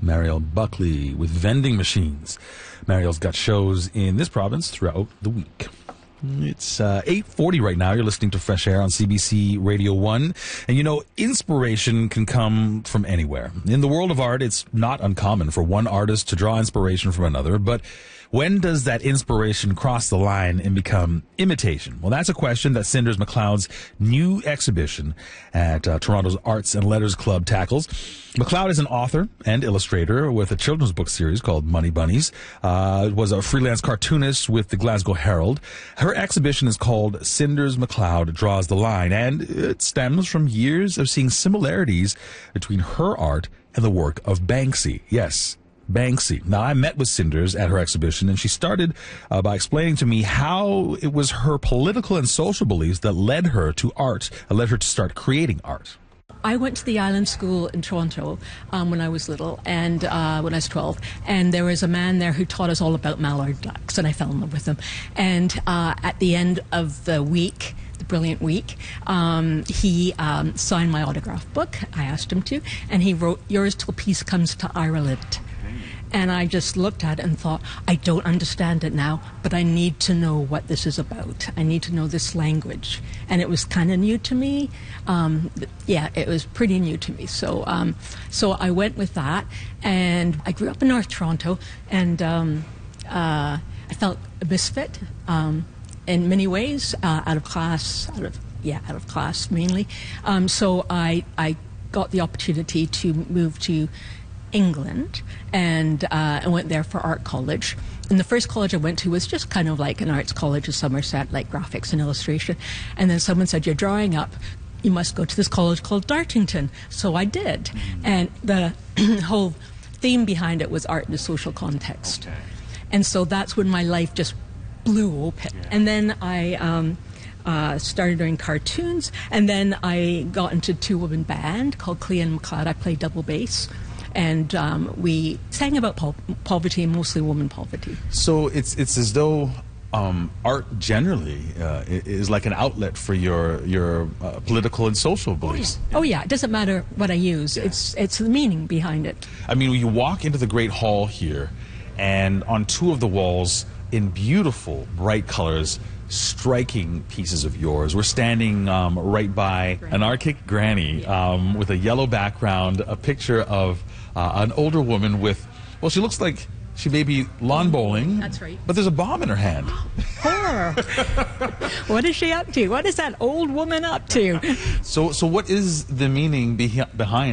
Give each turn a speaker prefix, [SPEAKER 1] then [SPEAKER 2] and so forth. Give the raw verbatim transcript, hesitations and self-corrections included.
[SPEAKER 1] Mariel Buckley with Vending Machines. Mariel's got shows in this province throughout the week. It's uh, eight forty right now. You're listening to Fresh Air on C B C Radio one. And you know, inspiration can come from anywhere. In the world of art, it's not uncommon for one artist to draw inspiration from another. But when does that inspiration cross the line and become imitation? Well, that's a question that Cinders McLeod's new exhibition at uh, Toronto's Arts and Letters Club tackles. McLeod is an author and illustrator with a children's book series called Money Bunnies. Uh, was a freelance cartoonist with the Glasgow Herald. Her exhibition is called Cinders McLeod Draws the Line, and it stems from years of seeing similarities between her art and the work of Banksy. Yes, Banksy. Now, I met with Cinders at her exhibition, and she started uh, by explaining to me how it was her political and social beliefs that led her to art, uh, led her to start creating art.
[SPEAKER 2] I went to the Island School in Toronto um, when I was little, and uh, when I was twelve, and there was a man there who taught us all about mallard ducks, and I fell in love with him. And uh, at the end of the week, the brilliant week, um, he um, signed my autograph book. I asked him to, and he wrote, "Yours till peace comes to Ireland." And I just looked at it and thought, I don't understand it now, but I need to know what this is about. I need to know this language. And it was kind of new to me. Um, yeah, it was pretty new to me. So um, so I went with that. And I grew up in North Toronto, and um, uh, I felt a misfit um, in many ways, uh, out of class, out of, yeah, out of class mainly. Um, so I, I got the opportunity to move to England, and uh, I went there for art college. And the first college I went to was just kind of like an arts college in Somerset, like graphics and illustration. And then someone said, "You're drawing up, you must go to this college called Dartington." So I did. And the whole theme behind it was art in a social context. Okay. And so that's when my life just blew open. Yeah. And then I um, uh, started doing cartoons, and then I got into a two-woman band called Clea and McLeod. I played double bass. And um, we sang about po- poverty, mostly woman poverty.
[SPEAKER 1] So it's it's as though um, art generally uh, is like an outlet for your your uh, political and social beliefs.
[SPEAKER 2] Oh yeah. oh yeah, it doesn't matter what I use. Yeah. It's it's the meaning behind it.
[SPEAKER 1] I mean, you walk into the Great Hall here, and on two of the walls, in beautiful bright colors, striking pieces of yours. We're standing um, right by Granny. An archaic granny um, with a yellow background, a picture of uh, an older woman with, well, she looks like she may be lawn bowling.
[SPEAKER 2] That's right.
[SPEAKER 1] But there's a bomb in her hand.
[SPEAKER 2] Horror! What is she up to? What is that old woman up to?
[SPEAKER 1] So, so what is the meaning behi- behind